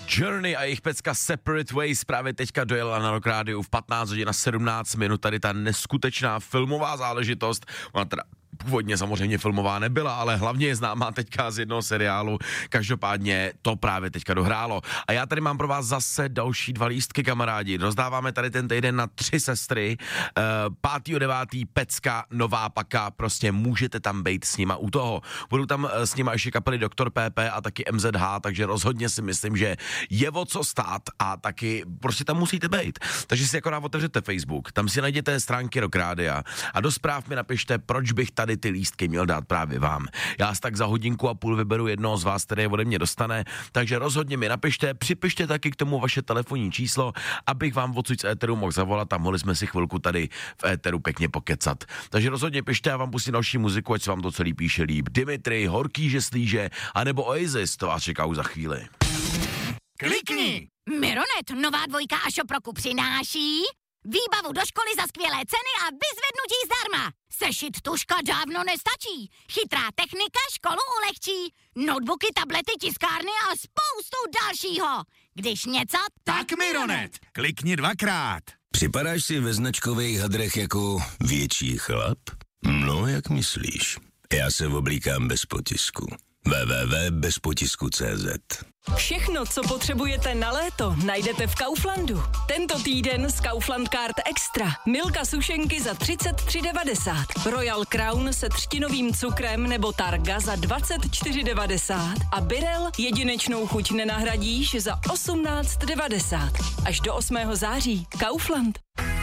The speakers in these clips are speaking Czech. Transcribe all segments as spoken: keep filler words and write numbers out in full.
Journey a jejich pecka Separate Ways právě teďka dojela na Rock Rádiu v patnáct hodin a sedmnáct minut. Tady ta neskutečná filmová záležitost. Ona teda původně samozřejmě filmová nebyla, ale hlavně je známá teďka z jednoho seriálu. Každopádně to právě teďka dohrálo. A já tady mám pro vás zase další dva lístky, kamarádi. Rozdáváme tady ten týden na tři sestry. pátého devátého pecka, nová paka, prostě můžete tam být s nima u toho. Budou tam s nima ještě kapely doktor P P a taky M Z H, takže rozhodně si myslím, že je o co stát a taky prostě tam musíte být. Takže si akorát otevřete Facebook, tam si najděte stránky Rock Rádia a do zpráv mi napište, proč bych tady ty lístky měl dát právě vám. Já si tak za hodinku a půl vyberu jednoho z vás, který je ode mě dostane, takže rozhodně mi napište, připište taky k tomu vaše telefonní číslo, abych vám odsud z éteru mohl zavolat a mohli jsme si chvilku tady v éteru pěkně pokecat. Takže rozhodně pište, já vám pustím další muziku, ať se vám to celý píše líp. Dimitri, Horký, že slíže, anebo Oasis, to vás čeká už za chvíli. Klikni! Mironet, nová dvojka a Šoproku přináší výbavu do školy za skvělé ceny a vyzvednutí zdarma. Sešit tuška dávno nestačí. Chytrá technika školu ulehčí. Notebooky, tablety, tiskárny a spoustu dalšího. Když něco, tak Mironet. Klikni dvakrát. Připadáš si ve značkových hadrech jako větší chlap? No, jak myslíš? Já se oblíkám bez potisku. w w w tečka bez potisku tečka c z. Všechno, co potřebujete na léto, najdete v Kauflandu. Tento týden z Kaufland Card Extra. Milka sušenky za třicet tři devadesát. Royal Crown se třtinovým cukrem nebo Targa za dvacet čtyři devadesát. A Birel jedinečnou chuť nenahradíš za osmnáct devadesát. Až do osmého září. Kaufland.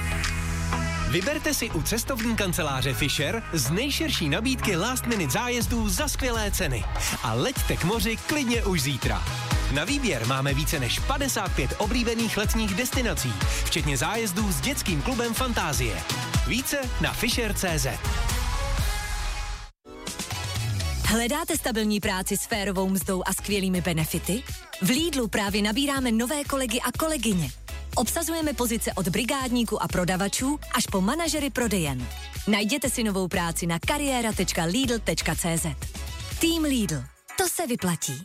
Vyberte si u cestovní kanceláře Fisher z nejširší nabídky last minute zájezdů za skvělé ceny. A leďte k moři klidně už zítra. Na výběr máme více než padesát pět oblíbených letních destinací, včetně zájezdů s dětským klubem Fantázie. Více na fisher tečka cé zet. Hledáte stabilní práci s férovou mzdou a skvělými benefity? V Lidlu právě nabíráme nové kolegy a kolegyně. Obsazujeme pozice od brigádníků a prodavačů až po manažery prodejen. Najděte si novou práci na kariéra tečka lidl tečka cé zet. Tým Lidl. To se vyplatí.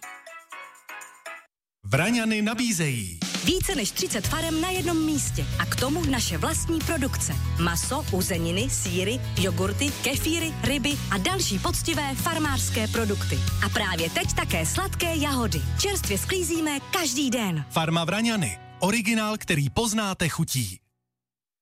Vraňany nabízejí Více než třicet farem na jednom místě a k tomu naše vlastní produkce. Maso, uzeniny, sýry, jogurty, kefíry, ryby a další poctivé farmářské produkty. A právě teď také sladké jahody. Čerstvě sklízíme každý den. Farma Vraňany. Originál, který poznáte chutí.